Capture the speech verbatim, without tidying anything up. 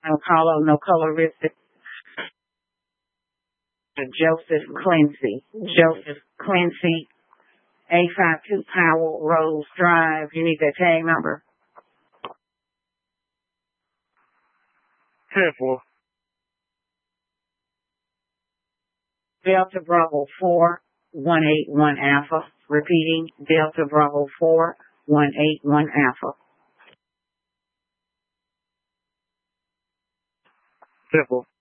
No color, no coloristic. Joseph Clancy. Joseph Clancy, eight five two Powell Rose Drive. You need that tag number? ten four. Delta Bravo four, one eight one Alpha. Repeating, Delta Bravo four, one eight one Alpha. ten four.